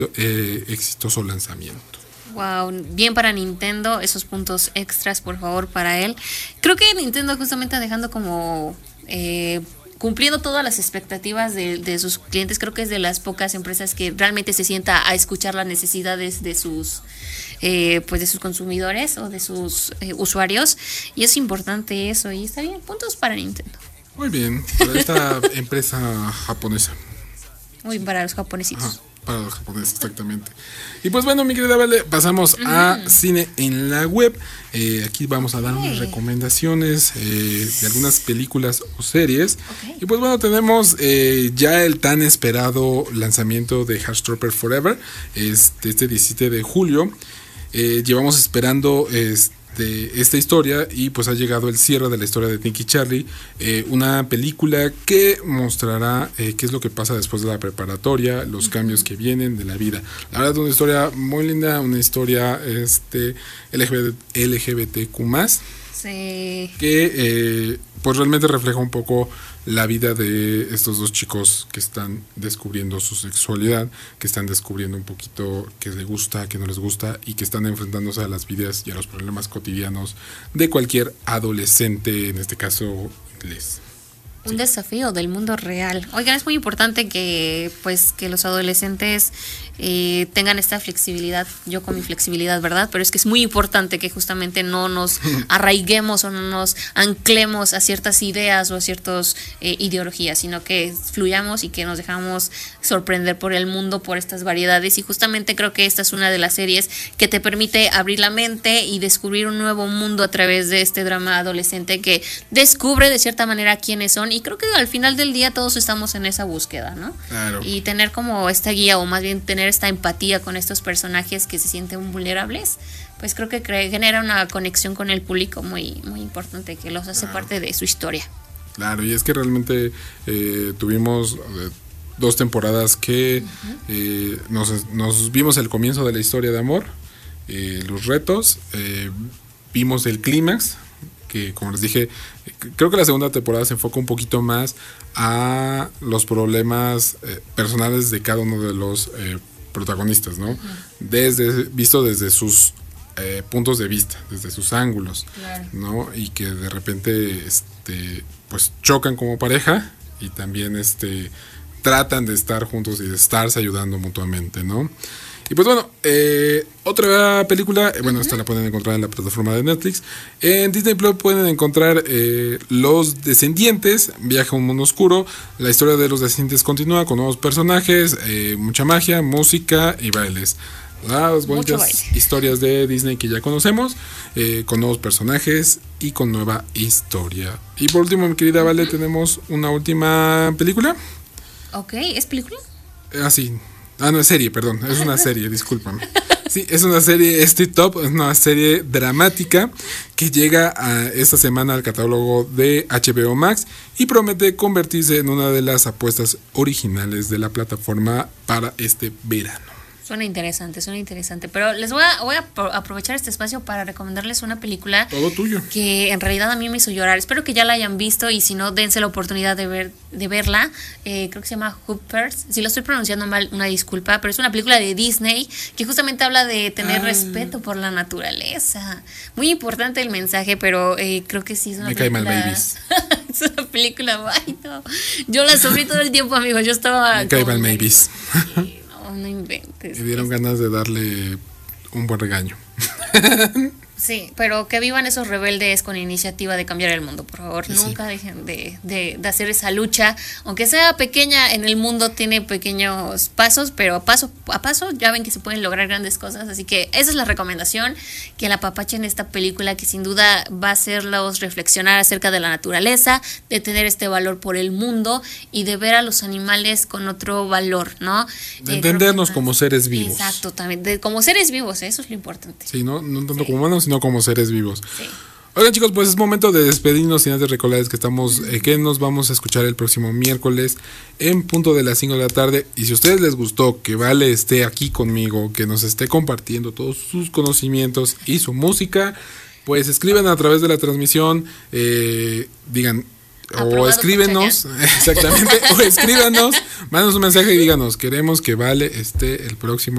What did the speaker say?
exitoso lanzamiento. Wow, bien para Nintendo, esos puntos extras por favor para él. Creo que Nintendo justamente dejando como cumpliendo todas las expectativas de sus clientes. Creo que es de las pocas empresas que realmente se sienta a escuchar las necesidades de sus pues de sus consumidores o de sus usuarios, y es importante eso, y está bien, puntos para Nintendo. Muy bien, para esta empresa japonesa. Muy bien para los japonesitos. Ajá, para los japoneses, exactamente. Y pues bueno, mi querida Vale, pasamos a cine en la web. Aquí vamos a dar unas recomendaciones de algunas películas o series. Y pues bueno, tenemos ya el tan esperado lanzamiento de Heartstopper Forever, este 17 de julio. Llevamos esperando esta historia, y pues ha llegado el cierre de la historia de Nick y Charlie, una película que mostrará qué es lo que pasa después de la preparatoria, los cambios que vienen de la vida. La verdad es una historia muy linda, una historia LGBTQ+, sí, que pues realmente refleja un poco la vida de estos dos chicos que están descubriendo su sexualidad, que están descubriendo un poquito qué les gusta, qué no les gusta, y que están enfrentándose a las vidas y a los problemas cotidianos de cualquier adolescente, en este caso inglés. Un desafío del mundo real. Oigan, es muy importante que pues que los adolescentes tengan esta flexibilidad. Yo con mi flexibilidad, ¿verdad? Pero es que es muy importante que justamente no nos arraiguemos o no nos anclemos a ciertas ideas o a ciertas ideologías, sino que fluyamos y que nos dejamos sorprender por el mundo, por estas variedades. Y justamente creo que esta es una de las series que te permite abrir la mente y descubrir un nuevo mundo a través de este drama adolescente que descubre de cierta manera quiénes son. Y creo que al final del día todos estamos en esa búsqueda, ¿no? Claro. Y tener como esta guía, o más bien tener esta empatía con estos personajes que se sienten vulnerables, pues creo que genera una conexión con el público muy, muy importante, que los hace parte de su historia. Claro, y es que realmente tuvimos 2 temporadas que nos vimos el comienzo de la historia de amor, los retos, vimos el clímax, que como les dije, creo que la segunda temporada se enfoca un poquito más a los problemas personales de cada uno de los protagonistas, ¿no? Visto desde sus puntos de vista, desde sus ángulos, claro, ¿no? Y que de repente pues chocan como pareja, y también tratan de estar juntos y de estarse ayudando mutuamente, ¿no? Y pues bueno, otra película, bueno, esta la pueden encontrar en la plataforma de Netflix. En Disney Plus pueden encontrar Los Descendientes, Viaje a un Mundo Oscuro. La historia de Los Descendientes continúa con nuevos personajes, mucha magia, música y bailes. Las bonitas historias de Disney que ya conocemos, con nuevos personajes y con nueva historia. Y por último, mi querida Vale, tenemos una última película. Ok, ¿es película? Sí. No, es serie, perdón, es una serie, discúlpame. Sí, es una serie, Top, es una serie dramática que llega esta semana al catálogo de HBO Max y promete convertirse en una de las apuestas originales de la plataforma para este verano. Suena interesante, pero les voy a aprovechar este espacio para recomendarles una película. Todo tuyo. Que en realidad a mí me hizo llorar. Espero que ya la hayan visto, y si no, dense la oportunidad de verla. Creo que se llama Hoopers. Si lo estoy pronunciando mal, una disculpa, pero es una película de Disney que justamente habla de tener respeto por la naturaleza. Muy importante el mensaje, pero creo que sí es una película. Me cae mal Babies. Es una película, ay no. Yo la sufrí todo el tiempo, amigos. Yo estaba. Me cae mal Babies. No inventes. Me dieron ganas de darle un buen regaño. Sí, pero que vivan esos rebeldes con iniciativa de cambiar el mundo, por favor. Sí. Nunca dejen de hacer esa lucha. Aunque sea pequeña, en el mundo tiene pequeños pasos, pero a paso ya ven que se pueden lograr grandes cosas. Así que esa es la recomendación, que la apapachen esta película, que sin duda va a hacerlos reflexionar acerca de la naturaleza, de tener este valor por el mundo y de ver a los animales con otro valor, ¿no? De entendernos como seres vivos. Exacto, también. Como seres vivos, eso es lo importante. Sí, no tanto como humanos, sino como seres vivos. Sí. Oigan, chicos, pues es momento de despedirnos, sin antes recordarles que nos vamos a escuchar el próximo miércoles en punto de las 5 de la tarde. Y si a ustedes les gustó que Vale esté aquí conmigo, que nos esté compartiendo todos sus conocimientos y su música, pues escriban a través de la transmisión, digan, o escríbenos, exactamente, o escríbanos, mándanos un mensaje y díganos, queremos que Vale esté el próximo